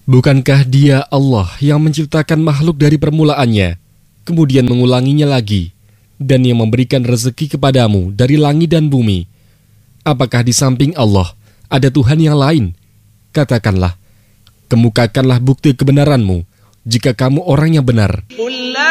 Bukankah Dia Allah yang menciptakan makhluk dari permulaannya, kemudian mengulanginya lagi, dan yang memberikan rezeki kepadamu dari langit dan bumi? Apakah di samping Allah ada Tuhan yang lain? Katakanlah, kemukakanlah bukti kebenaranmu jika kamu orang yang benar.